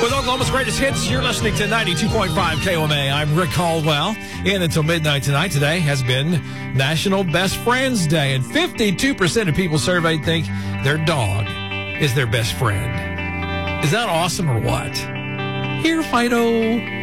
With Oklahoma's greatest hits, you're listening to 92.5 KOMA. I'm Rick Caldwell. In until midnight tonight. Today has been National Best Friends Day, and 52% of people surveyed think their dog is their best friend. Is that awesome or what? Here, Fido.